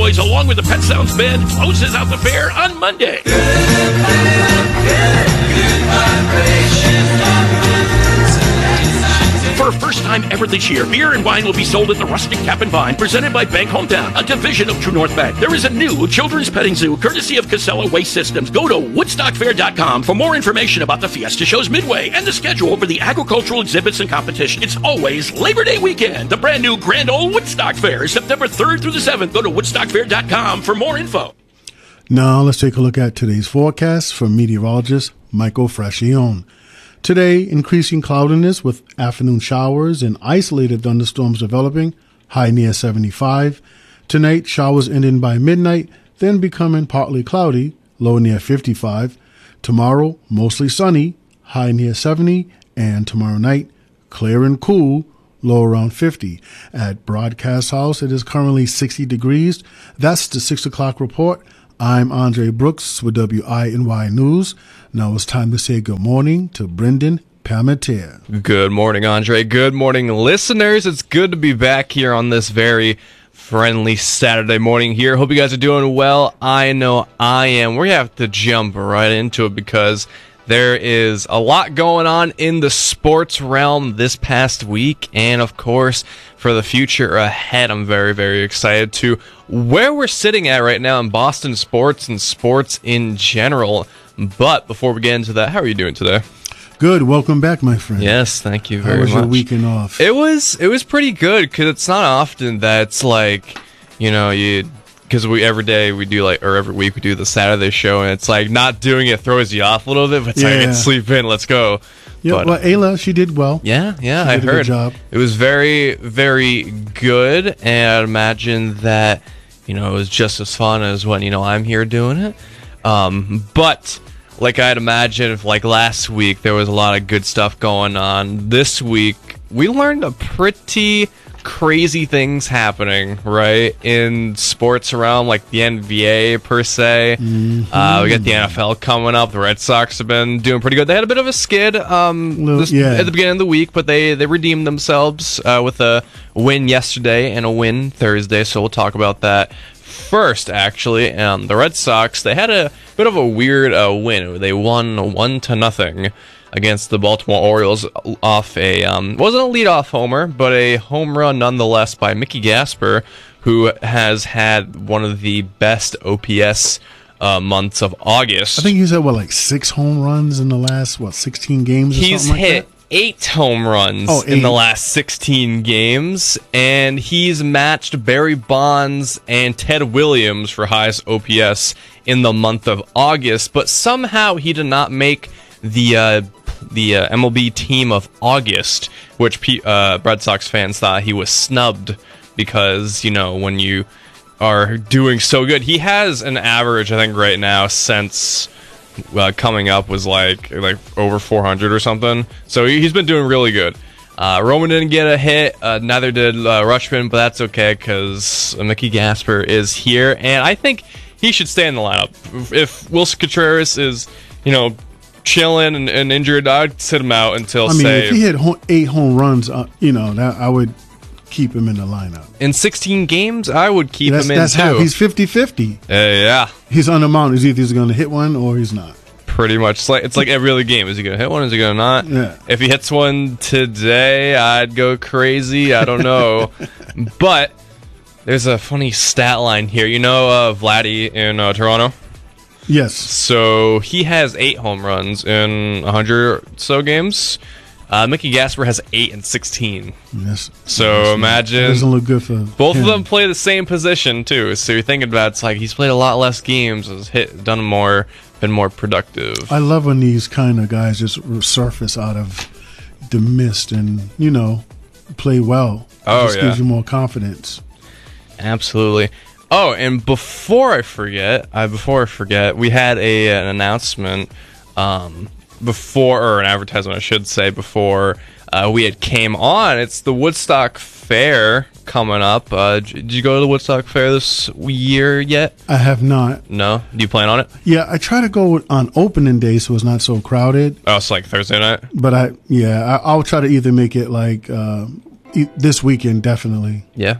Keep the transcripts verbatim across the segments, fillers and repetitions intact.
Boys, along with the Pet Sounds Band, closes out the fair on Monday. Good, good, good, good vibrations. For the first time ever this year, beer and wine will be sold at the Rustic Cap and Vine, presented by Bank Hometown, a division of True North Bank. There is a new children's petting zoo, courtesy of Casella Waste Systems. Go to woodstock fair dot com for more information about the Fiesta Shows Midway and the schedule for the agricultural exhibits and competition. It's always Labor Day weekend. The brand new Grand Ole Woodstock Fair is September third through the seventh. Go to woodstock fair dot com for more info. Now let's take a look at today's forecast from meteorologist Michael Frascione. Today, increasing cloudiness with afternoon showers and isolated thunderstorms developing, high near seventy-five. Tonight, showers ending by midnight, then becoming partly cloudy, low near fifty-five. Tomorrow, mostly sunny, high near seventy. And tomorrow night, clear and cool, low around fifty. At Broadcast House, it is currently sixty degrees. That's the six o'clock report. I'm Andre Brooks with W I N Y News. Now it's time to say good morning to Brendan Palmetier. Good morning, Andre. Good morning, listeners. It's good to be back here on this very friendly Saturday morning here. Hope you guys are doing well. I know I am. We have to jump right into it because there is a lot going on in the sports realm this past week, and of course, for the future ahead, I'm very, very excited to where we're sitting at right now in Boston sports and sports in general. But before we get into that, how are you doing today? Good. Welcome back, my friend. Yes, thank you very much. How was much. your weekend off? It was it was pretty good because it's not often that it's like, you know, you because we every day we do like or every week we do the Saturday show, and it's like not doing it throws you off a little bit, but it's yeah. like I can sleep in, let's go. Yeah, but, well, Ayla, she did well. Yeah, yeah, she I did heard. A good job. It was very, very good, and I'd imagine that, you know, it was just as fun as when, you know, I'm here doing it. Um, but like I'd imagine if like last week there was a lot of good stuff going on, this week we learned a pretty crazy things happening, right, in sports around like the N B A per se. Mm-hmm. Uh, we got the N F L coming up. The Red Sox have been doing pretty good. They had a bit of a skid um, Little, this, yeah. at the beginning of the week, but they, they redeemed themselves uh, with a win yesterday and a win Thursday, so we'll talk about that first, actually. Um, the Red Sox, they had a bit of a weird uh, win. They won one to nothing against the Baltimore Orioles off a, um, wasn't a leadoff homer, but a home run nonetheless by Mickey Gasper, who has had one of the best O P S uh, months of August. I think he's had, what, like six home runs in the last, what, sixteen games or he's something like hit that? eight home runs oh, in the last sixteen games, and he's matched Barry Bonds and Ted Williams for highest O P S in the month of August, but somehow he did not make the uh, the uh, M L B team of August, which P- uh, Red Sox fans thought he was snubbed because, you know, when you are doing so good, he has an average, I think, right now since uh, coming up was like like over four hundred or something. So he's been doing really good. Uh, Roman didn't get a hit, uh, neither did uh, Rutschman, but that's okay because Mickey Gasper is here, and I think he should stay in the lineup. If Wilson Contreras is, you know, chilling and, and injured, I'd sit him out until, I mean, say, if he had ho- eight home runs, uh, you know, that I would keep him in the lineup. In sixteen games, I would keep that's, him in that's too. Half. He's fifty-fifty. Uh, yeah. He's on the mound. He's either he's going to hit one or he's not. Pretty much. It's like, it's like every other game. Is he going to hit one? Is he going to not? Yeah. If he hits one today, I'd go crazy. I don't know. But there's a funny stat line here. You know uh, Vladdy in uh, Toronto? Yes. So he has eight home runs in one hundred or so games. Uh, Mickey Gasper has eight and sixteen. Yes. So yes, imagine it doesn't look good for both him. of them play the same position too. So you're thinking about it's like he's played a lot less games, has hit, done more, been more productive. I love when these kind of guys just surface out of the mist and, you know, play well. It Oh, just yeah. gives you more confidence. Absolutely. Oh, and before I forget, I before I forget, we had a an announcement um, before, or an advertisement, I should say, before uh, we had came on. It's the Woodstock Fair coming up. Uh, did you go to the Woodstock Fair this year yet? I have not. No? Do you plan on it? Yeah, I try to go on opening day so it's not so crowded. Oh, it's like Thursday night? But I, yeah, I, I'll try to either make it like uh, e- this weekend, definitely. Yeah.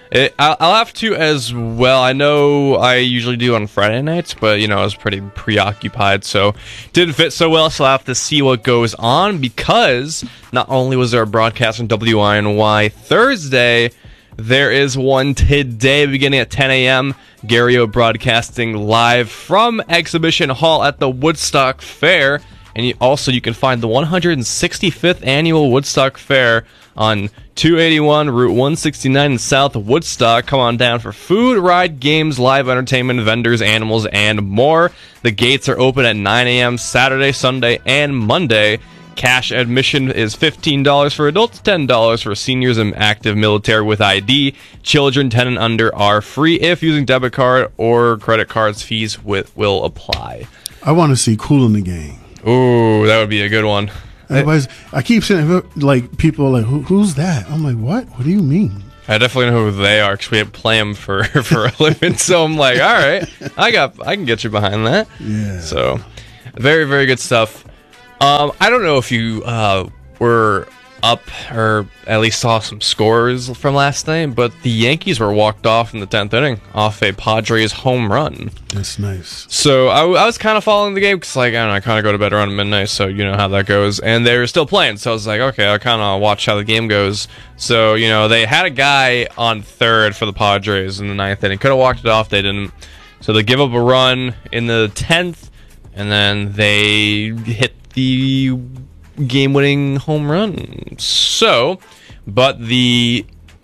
It, I'll, I'll have to as well. I know I usually do on Friday nights, but, you know, I was pretty preoccupied, so didn't fit so well, so I'll have to see what goes on, because not only was there a broadcast on W I N Y Thursday, there is one today beginning at ten a.m. Gary O broadcasting live from Exhibition Hall at the Woodstock Fair. And you, also, you can find the one hundred sixty-fifth Annual Woodstock Fair on two eighty-one Route one sixty-nine in South Woodstock. Come on down for food, ride, games, live entertainment, vendors, animals, and more. The gates are open at nine a.m. Saturday, Sunday, and Monday. Cash admission is fifteen dollars for adults, ten dollars for seniors and active military with I D. Children ten and under are free. If using debit card or credit cards, fees with, will apply. I want to see Kool and the Gang. Ooh, that would be a good one. Everybody's, I keep saying, like, people are like, Who, who's that? I'm like, what? What do you mean? I definitely know who they are, because we play them for, for a living. So I'm like, all right, I got, I can get you behind that. Yeah. So, very, very good stuff. Um, I don't know if you uh, were up or at least saw some scores from last night, but the Yankees were walked off in the tenth inning off a Padres home run. That's nice. So I, I was kind of following the game because, like, I don't know, I kind of go to bed around midnight, so you know how that goes. And they were still playing, so I was like, okay, I'll kind of watch how the game goes. So, you know, they had a guy on third for the Padres in the ninth inning. Could have walked it off, they didn't. So they give up a run in the tenth, and then they hit the game-winning home run. So, but the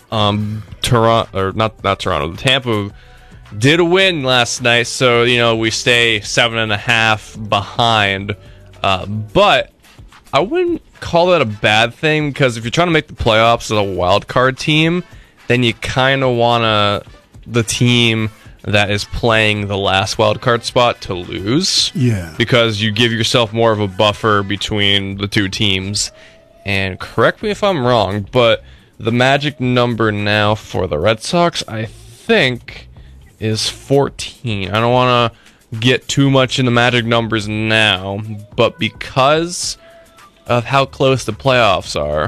um Toronto, or not not Toronto, the Tampa did win last night. So, you know, we stay seven and a half behind. Uh, but I wouldn't call that a bad thing, because if you're trying to make the playoffs as a wild card team, then you kind of wanna the team that is playing the last wild card spot to lose. Yeah. Because you give yourself more of a buffer between the two teams. And correct me if I'm wrong, but the magic number now for the Red Sox, I think, is fourteen. I don't want to get too much in the magic numbers now, but because of how close the playoffs are,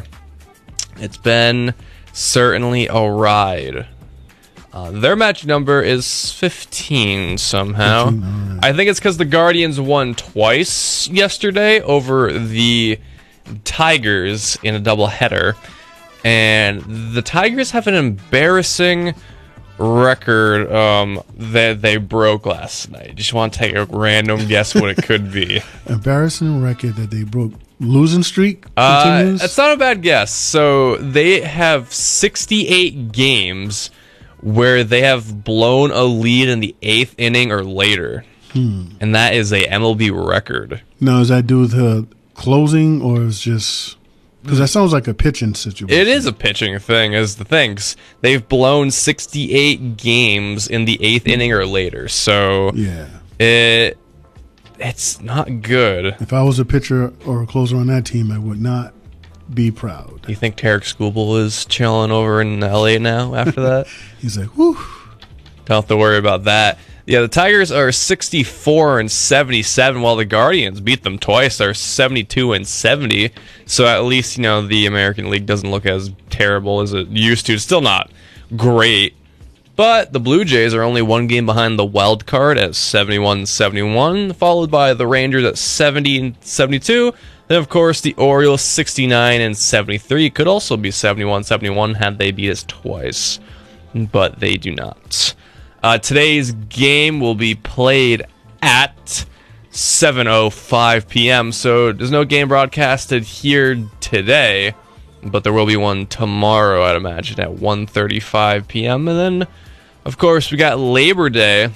it's been certainly a ride. Uh, their match number is fifteen somehow. fifteen, right. I think it's because the Guardians won twice yesterday over the Tigers in a doubleheader. And the Tigers have an embarrassing record um, that they broke last night. Just want to take a random guess what it could be. Embarrassing record that they broke. Losing streak Uh, continues? it's not a bad guess. So they have sixty-eight games where they have blown a lead in the eighth inning or later. Hmm. And that is a M L B record. Now, does that do with the closing, or is just... Because that sounds like a pitching situation. It is a pitching thing, is the things. They've blown sixty-eight games in the eighth inning or later. So yeah, it it's not good. If I was a pitcher or a closer on that team, I would not be proud. You think Tarek Skubal is chilling over in L A now after that? He's like, whew. Don't have to worry about that. Yeah, the Tigers are sixty-four and seventy-seven, while the Guardians beat them twice. They're seventy-two and seventy. So at least, you know, the American League doesn't look as terrible as it used to. It's still not great. But the Blue Jays are only one game behind the wild card at seventy-one and seventy-one, followed by the Rangers at seventy and seventy-two. Then, of course, the Orioles sixty-nine and seventy-three. Could also be seventy-one seventy-one had they beat us twice. But they do not. Uh, today's game will be played at seven oh five p.m. So there's no game broadcasted here today, but there will be one tomorrow, I'd imagine, at one thirty-five p.m. And then, of course, we got Labor Day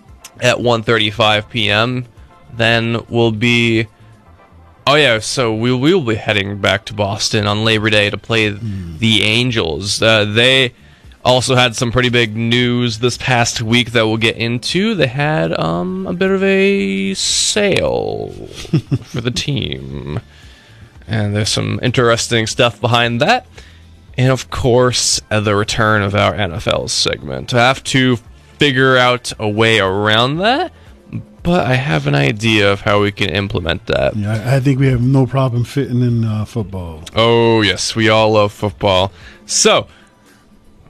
at one thirty-five p.m. Then we'll be... Oh, yeah, so we we will be heading back to Boston on Labor Day to play mm. the Angels. Uh, they... Also had some pretty big news this past week that we'll get into. They had um, a bit of a sale for the team. And there's some interesting stuff behind that. And, of course, uh, the return of our N F L segment. I have to figure out a way around that, but I have an idea of how we can implement that. Yeah, I, I think we have no problem fitting in uh, football. Oh, yes, we all love football. So...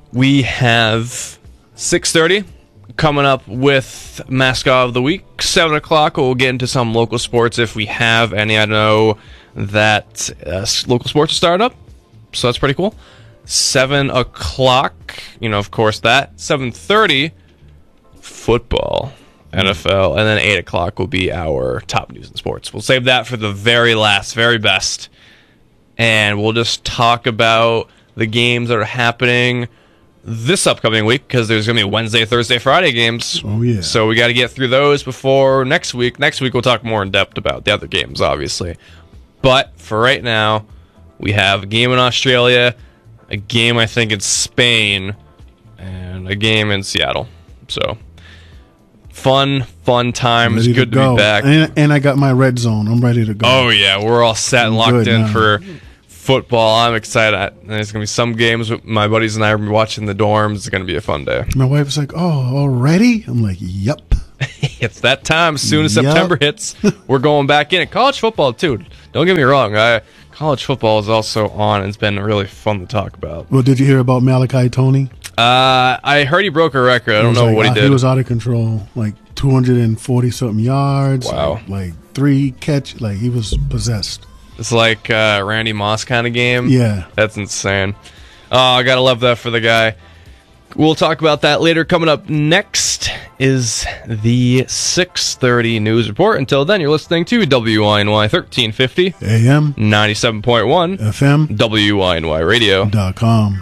we have six thirty coming up with Mascot of the Week. seven o'clock, we'll get into some local sports if we have any. I know that uh, local sports are starting up, so that's pretty cool. seven o'clock, you know, of course, that. seven thirty, football, N F L. And then eight o'clock will be our top news in sports. We'll save that for the very last, very best. And we'll just talk about the games that are happening this upcoming week, because there's going to be Wednesday, Thursday, Friday games. Oh, yeah. So we got to get through those before next week. Next week, we'll talk more in depth about the other games, obviously. But for right now, we have a game in Australia, a game, I think, in Spain, and a game in Seattle. So, fun, fun times. Ready Good to, to be back. And, and I got my red zone. I'm ready to go. Oh, yeah. We're all set and I'm locked good in now. for football. I'm excited. There's going to be some games with my buddies and I are watching the dorms. It's going to be a fun day. My wife was like, oh, already? I'm like, yep. It's that time. As soon as Yep. September hits, we're going back in. And college football, too. Don't get me wrong. I, college football is also on, and it's been really fun to talk about. Well, did you hear about Malachi Tony? Uh, I heard he broke a record. I It don't was know like, what he uh, did. He was out of control, like two hundred forty something yards. Wow. Like, like three catch. Like he was possessed. It's like a Randy Moss kind of game. Yeah. That's insane. Oh, I gotta love that for the guy. We'll talk about that later. Coming up next is the six thirty news report. Until then, you're listening to W I N Y thirteen fifty, A M ninety-seven point one, F M W I N Y Radio. dot com.